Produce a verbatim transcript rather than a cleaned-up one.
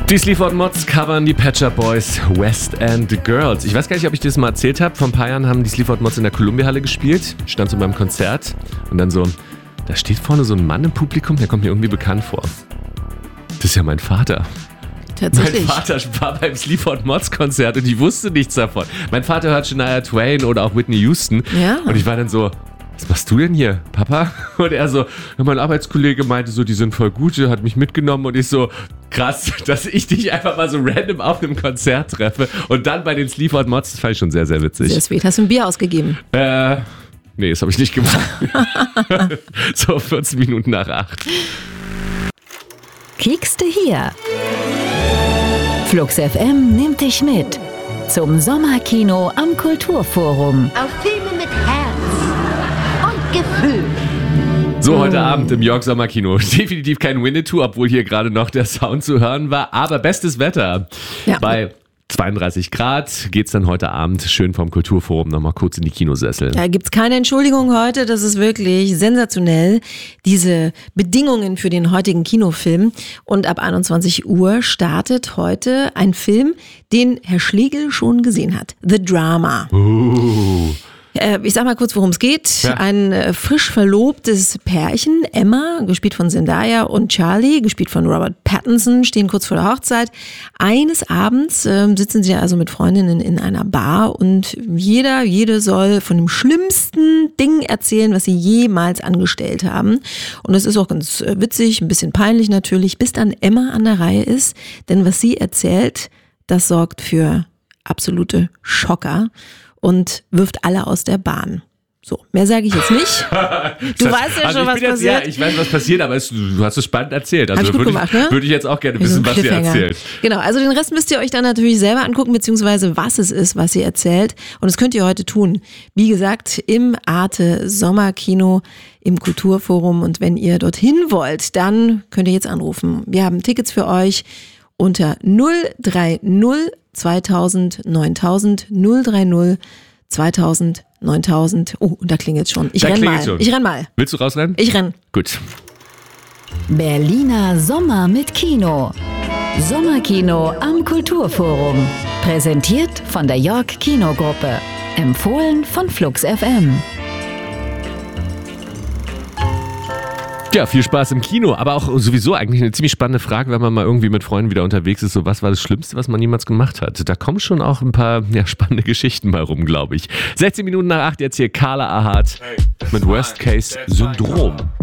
Die Sleaford Mods covern die Pet Shop Boys West End Girls. Ich weiß gar nicht, ob ich dir das mal erzählt habe. Vor ein paar Jahren haben die Sleaford Mods in der Columbia-Halle gespielt. Ich stand so beim Konzert und dann so, da steht vorne so ein Mann im Publikum, der kommt mir irgendwie bekannt vor. Das ist ja mein Vater. Tatsächlich. Mein Vater war beim Sleaford Mods Konzert und ich wusste nichts davon. Mein Vater hört Shania Twain oder auch Whitney Houston. Ja. Und ich war dann so, was machst du denn hier, Papa? Und er so, mein Arbeitskollege meinte so, die sind voll gut, der hat mich mitgenommen und ich so, krass, dass ich dich einfach mal so random auf einem Konzert treffe und dann bei den Sleaford Mods, das fand ich schon sehr, sehr witzig. Sehr sweet. Hast du ein Bier ausgegeben? Äh, nee, das habe ich nicht gemacht. So vierzehn Minuten nach acht. Kiekste hier. Flux F M nimmt dich mit zum Sommerkino am Kulturforum. Auf Filme mit Herz und Gefühl. So, heute Abend im York Sommerkino. Definitiv kein Winnetou, obwohl hier gerade noch der Sound zu hören war. Aber bestes Wetter. Ja. Bei zweiunddreißig Grad geht's dann heute Abend schön vom Kulturforum nochmal kurz in die Kinosessel. Da gibt's keine Entschuldigung heute. Das ist wirklich sensationell, diese Bedingungen für den heutigen Kinofilm. Und ab einundzwanzig Uhr startet heute ein Film, den Herr Schlegel schon gesehen hat. The Drama. Uh. Ich sag mal kurz, worum es geht. Ja. Ein äh, frisch verlobtes Pärchen, Emma, gespielt von Zendaya, und Charlie, gespielt von Robert Pattinson, stehen kurz vor der Hochzeit. Eines Abends äh, sitzen sie also mit Freundinnen in einer Bar und jeder, jede soll von dem schlimmsten Ding erzählen, was sie jemals angestellt haben. Und es ist auch ganz äh, witzig, ein bisschen peinlich natürlich, bis dann Emma an der Reihe ist. Denn was sie erzählt, das sorgt für absolute Schocker und wirft alle aus der Bahn. So, mehr sage ich jetzt nicht. Du Das, weißt ja also schon, ich was bin jetzt, passiert. Ja, ich weiß, was passiert, aber es, du hast es spannend erzählt. Also Hab ich gut würde, gemacht, ich, ne? würde ich jetzt auch gerne Wie so wissen, ein was sie Cliffhanger. erzählt. Genau, also den Rest müsst ihr euch dann natürlich selber angucken, beziehungsweise was es ist, was sie erzählt. Und das könnt ihr heute tun. Wie gesagt, im Arte Sommerkino im Kulturforum. Und wenn ihr dorthin wollt, dann könnt ihr jetzt anrufen. Wir haben Tickets für euch unter null drei null zweitausend neuntausend null drei null zweitausend neuntausend. Oh, und da klingelt schon. Ich Da renn klingelt mal. schon. Ich renn mal. Willst du rausrennen? Ich renn. Gut. Berliner Sommer mit Kino. Sommerkino am Kulturforum. Präsentiert von der York Kinogruppe. Empfohlen von Flux F M. Ja, viel Spaß im Kino, aber auch sowieso eigentlich eine ziemlich spannende Frage, wenn man mal irgendwie mit Freunden wieder unterwegs ist, so was war das Schlimmste, was man jemals gemacht hat? Da kommen schon auch ein paar ja, spannende Geschichten mal rum, glaube ich. sechzehn Minuten nach acht, jetzt hier Carla Ahart mit Worst Case Syndrom.